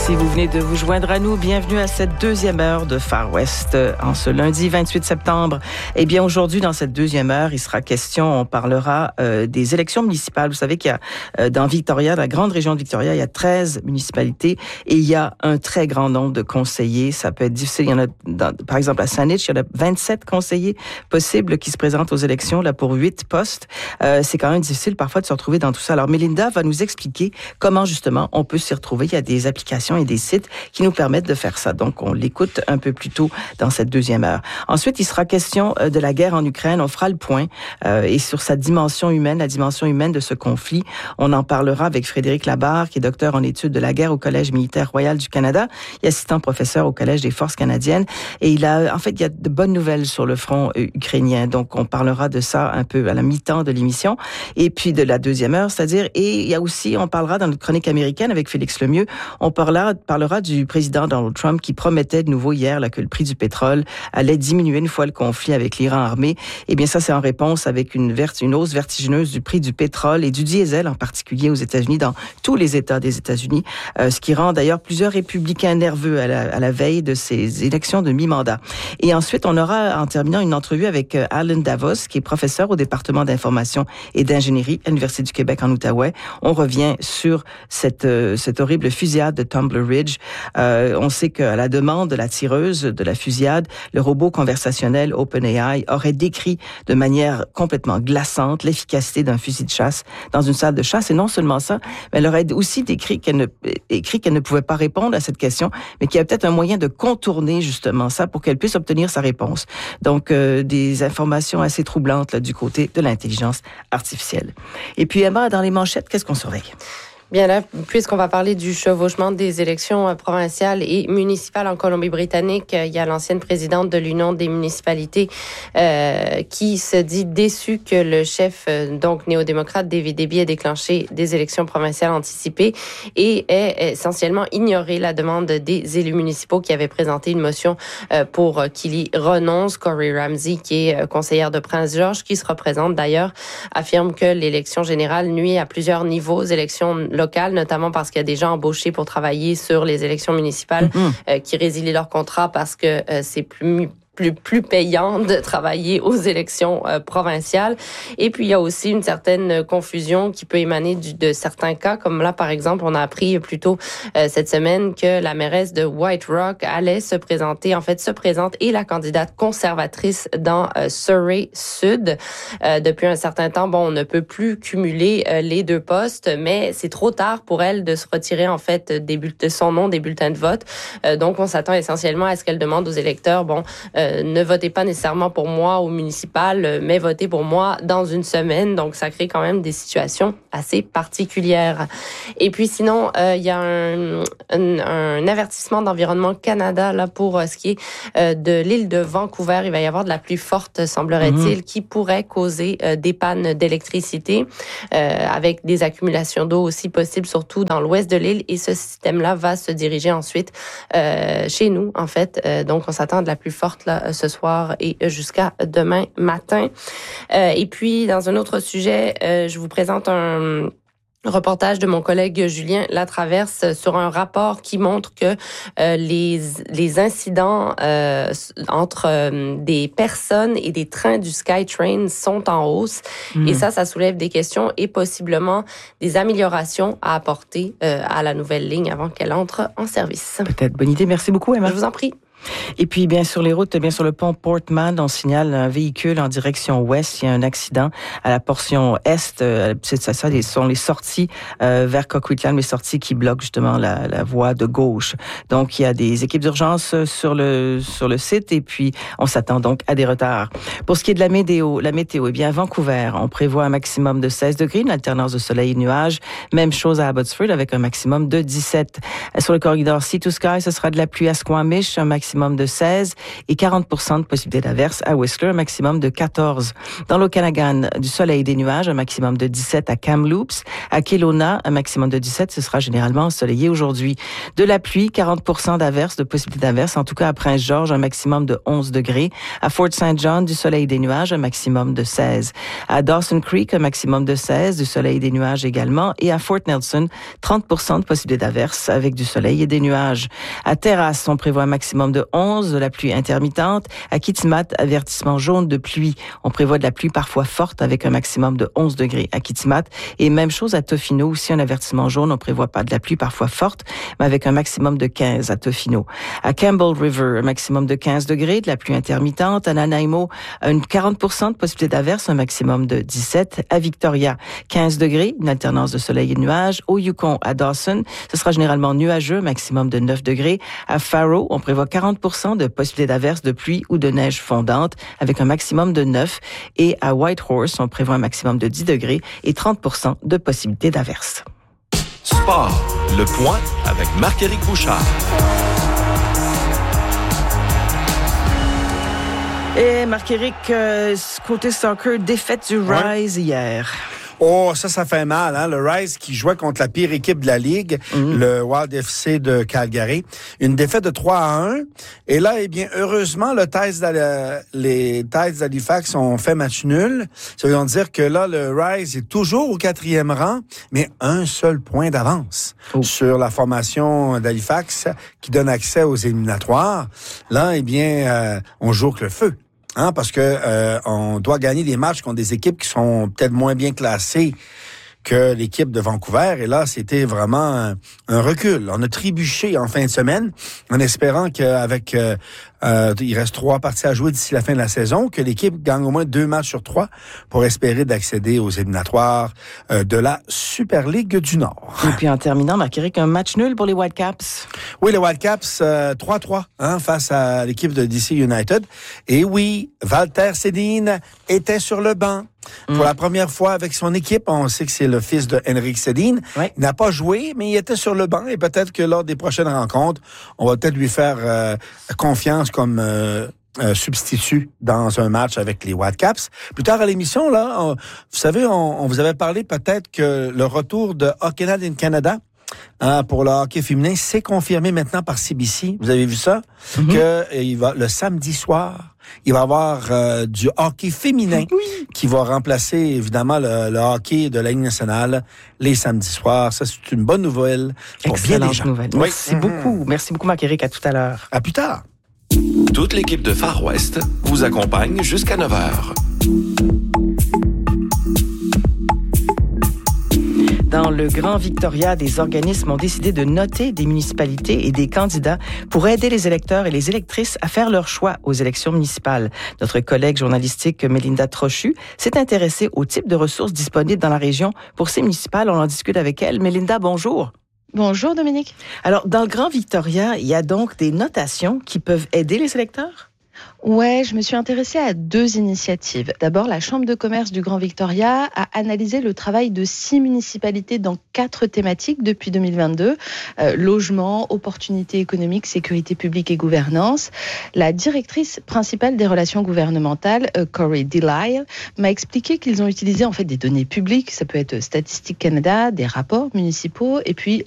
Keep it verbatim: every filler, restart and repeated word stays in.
Si vous venez de vous joindre à nous, bienvenue à cette deuxième heure de Far West en ce lundi vingt-huit septembre. Eh bien, aujourd'hui, dans cette deuxième heure, il sera question, on parlera euh, des élections municipales. Vous savez qu'il y a euh, dans Victoria, la grande région de Victoria, il y a treize municipalités et il y a un très grand nombre de conseillers. Ça peut être difficile. Il y en a, dans, par exemple, à Saanich, il y en a vingt-sept conseillers possibles qui se présentent aux élections là pour huit postes. Euh, c'est quand même difficile parfois de se retrouver dans tout ça. Alors, Melinda va nous expliquer comment, justement, on peut s'y retrouver. Il y a des applications et des sites qui nous permettent de faire ça. Donc, on l'écoute un peu plus tôt dans cette deuxième heure. Ensuite, il sera question de la guerre en Ukraine. On fera le point euh, et sur sa dimension humaine, la dimension humaine de ce conflit. On en parlera avec Frédéric Labarre, qui est docteur en études de la guerre au Collège militaire royal du Canada et assistant professeur au Collège des forces canadiennes. Et il a, en fait, il y a de bonnes nouvelles sur le front euh, ukrainien. Donc, on parlera de ça un peu à la mi-temps de l'émission. Et puis, de la deuxième heure, c'est-à-dire, et il y a aussi, on parlera dans notre chronique américaine avec Félix Lemieux, on parlera, parlera du président Donald Trump qui promettait de nouveau hier là, que le prix du pétrole allait diminuer une fois le conflit avec l'Iran armé. Eh bien, ça, c'est en réponse avec une, vert, une hausse vertigineuse du prix du pétrole et du diesel, en particulier aux États-Unis, dans tous les États des États-Unis, euh, ce qui rend d'ailleurs plusieurs républicains nerveux à la, à la veille de ces élections de mi-mandat. Et ensuite, on aura, en terminant, une entrevue avec euh, Alan Davos, qui est professeur au département d'information et d'ingénierie à l'Université du Québec en Outaouais. On revient sur cette, euh, cette horrible fusillade de Tumbler Ridge. Euh, on sait qu'à la demande de la tireuse de la fusillade, le robot conversationnel OpenAI aurait décrit de manière complètement glaçante l'efficacité d'un fusil de chasse dans une salle de chasse. Et non seulement ça, mais elle aurait aussi décrit qu'elle ne, écrit qu'elle ne pouvait pas répondre à cette question, mais qu'il y a peut-être un moyen de contourner justement ça pour qu'elle puisse obtenir sa réponse. Donc, euh, des informations assez troublantes là, du côté de l'intelligence artificielle. Et puis, Emma, dans les manchettes, qu'est-ce qu'on surveille? Bien là, puisqu'on va parler du chevauchement des élections provinciales et municipales en Colombie-Britannique, il y a l'ancienne présidente de l'Union des municipalités euh, qui se dit déçue que le chef donc néo-démocrate David Eby ait déclenché des élections provinciales anticipées et ait essentiellement ignoré la demande des élus municipaux qui avaient présenté une motion euh, pour qu'il y renonce. Corey Ramsey, qui est conseillère de Prince George, qui se représente d'ailleurs, affirme que l'élection générale nuit à plusieurs niveaux, élections locales, notamment parce qu'il y a des gens embauchés pour travailler sur les élections municipales mmh. euh, qui résilient leur contrat parce que euh, c'est plus Plus, plus payant de travailler aux élections euh, provinciales. Et puis, il y a aussi une certaine confusion qui peut émaner du, de certains cas, comme là, par exemple, on a appris plus tôt euh, cette semaine que la mairesse de White Rock allait se présenter, en fait, se présente, et la candidate conservatrice dans euh, Surrey Sud. Euh, depuis un certain temps, bon, on ne peut plus cumuler euh, les deux postes, mais c'est trop tard pour elle de se retirer, en fait, des bull- de son nom des bulletins de vote. Euh, donc, on s'attend essentiellement à ce qu'elle demande aux électeurs, bon, euh, ne votez pas nécessairement pour moi au municipal, mais votez pour moi dans une semaine. Donc, ça crée quand même des situations assez particulières. Et puis, sinon, euh, il y a un, un, un avertissement d'Environnement Canada là pour euh, ce qui est euh, de l'île de Vancouver. Il va y avoir de la pluie forte, semblerait-il, mmh. qui pourrait causer euh, des pannes d'électricité euh, avec des accumulations d'eau aussi possibles, surtout dans l'ouest de l'île. Et ce système-là va se diriger ensuite euh, chez nous, en fait. Euh, donc, on s'attend à de la pluie forte là ce soir et jusqu'à demain matin. Euh, et puis, dans un autre sujet, euh, je vous présente un reportage de mon collègue Julien Latraverse sur un rapport qui montre que euh, les les incidents euh, entre euh, des personnes et des trains du SkyTrain sont en hausse. Mmh. Et ça, ça soulève des questions et possiblement des améliorations à apporter euh, à la nouvelle ligne avant qu'elle entre en service. Peut-être bonne idée. Merci beaucoup, Emma. Je vous en prie. Et puis, bien sur les routes, bien sur le pont Portman, on signale un véhicule en direction ouest. Il y a un accident à la portion est. C'est ça, ça, ce sont les sorties euh, vers Coquitlam, les sorties qui bloquent justement la, la voie de gauche. Donc, il y a des équipes d'urgence sur le sur le site et puis on s'attend donc à des retards. Pour ce qui est de la météo, la météo, eh bien à Vancouver, on prévoit un maximum de seize degrés, une alternance de soleil et de nuages. Même chose à Abbotsford avec un maximum de dix-sept. Sur le corridor Sea to Sky, ce sera de la pluie à Squamish, un maximum maximum de seize, et quarante pour cent de possibilité d'averse à Whistler, un maximum de quatorze. Dans l'Okanagan, du soleil et des nuages, un maximum de dix-sept à Kamloops. À Kelowna, un maximum de dix-sept, ce sera généralement ensoleillé aujourd'hui. De la pluie, quarante pour cent d'averse, de possibilité d'averse, en tout cas à Prince-Georges, un maximum de onze degrés. À Fort Saint John, du soleil et des nuages, un maximum de seize. À Dawson Creek, un maximum de seize, du soleil et des nuages également. Et à Fort Nelson, trente pour cent de possibilité d'averse avec du soleil et des nuages. À Terrasse, on prévoit un maximum de onze, de la pluie intermittente. À Kitimat, avertissement jaune de pluie. On prévoit de la pluie parfois forte avec un maximum de onze degrés à Kitimat. Et même chose à Tofino, aussi un avertissement jaune. On prévoit pas de la pluie parfois forte, mais avec un maximum de quinze à Tofino. À Campbell River, un maximum de quinze degrés, de la pluie intermittente. À Nanaimo, une quarante pour cent de possibilité d'averse, un maximum de dix-sept. À Victoria, quinze degrés, une alternance de soleil et de nuages. Au Yukon, à Dawson, ce sera généralement nuageux, maximum de neuf degrés. À Faro, on prévoit quarante pour cent de possibilité d'averse, de pluie ou de neige fondante, avec un maximum de neuf. Et à Whitehorse, on prévoit un maximum de dix degrés et trente pour cent de possibilité d'averse. Sport, le point avec Marc-Éric Bouchard. Et Marc-Éric, euh, côté soccer, défaite du Rise ouais. hier. Oh, ça, ça fait mal, hein? Le Rise qui jouait contre la pire équipe de la Ligue, mmh. le Wild F C de Calgary. Une défaite de trois à un. Et là, eh bien, heureusement, le Tides les Tides d'Halifax ont fait match nul. Ça veut dire que là, le Rise est toujours au quatrième rang, mais un seul point d'avance oh. sur la formation d'Halifax qui donne accès aux éliminatoires. Là, eh bien, euh, on joue avec le feu. Hein, parce que euh, on doit gagner des matchs contre des équipes qui sont peut-être moins bien classées que l'équipe de Vancouver. Et là, c'était vraiment un, un recul. On a trébuché en fin de semaine en espérant qu'avec... Euh, euh, il reste trois parties à jouer d'ici la fin de la saison, que l'équipe gagne au moins deux matchs sur trois pour espérer d'accéder aux éliminatoires euh, de la Super League du Nord. Et puis en terminant, Marc-Éric, un match nul pour les Whitecaps. Oui, les Whitecaps, euh, trois à trois hein, face à l'équipe de D C United. Et oui, Walter Sedin était sur le banc. Pour mmh. la première fois avec son équipe, on sait que c'est le fils de Henrik Sedin. Oui. Il n'a pas joué, mais il était sur le banc et peut-être que lors des prochaines rencontres, on va peut-être lui faire euh, confiance comme euh, euh, substitut dans un match avec les Whitecaps. Plus tard à l'émission, là, on, vous savez, on, on vous avait parlé peut-être que le retour de Hockey Night in Canada hein, pour le hockey féminin, c'est confirmé maintenant par C B C. Vous avez vu ça? Mm-hmm. Que il va le samedi soir, il va y avoir euh, du hockey féminin oui. qui va remplacer évidemment le, le hockey de la Ligue nationale les samedis soirs. Ça, c'est une bonne nouvelle pour Excellente bien des gens. Nouvelle. Oui. Merci mmh. beaucoup. Merci beaucoup, Marc-Éric. À tout à l'heure. À plus tard. Toute l'équipe de Far West vous accompagne jusqu'à neuf heures. Dans le Grand Victoria, des organismes ont décidé de noter des municipalités et des candidats pour aider les électeurs et les électrices à faire leur choix aux élections municipales. Notre collègue journalistique Mélinda Trochu s'est intéressée au type de ressources disponibles dans la région pour ces municipales. On en discute avec elle. Mélinda, bonjour. Bonjour Dominique. Alors, dans le Grand Victoria, il y a donc des notations qui peuvent aider les électeurs? Ouais, je me suis intéressée à deux initiatives. D'abord, la Chambre de commerce du Grand Victoria a analysé le travail de six municipalités dans quatre thématiques depuis deux mille vingt-deux. Euh, logement, opportunités économiques, sécurité publique et gouvernance. La directrice principale des relations gouvernementales, euh, Corey Delisle, m'a expliqué qu'ils ont utilisé en fait des données publiques, ça peut être Statistique Canada, des rapports municipaux et puis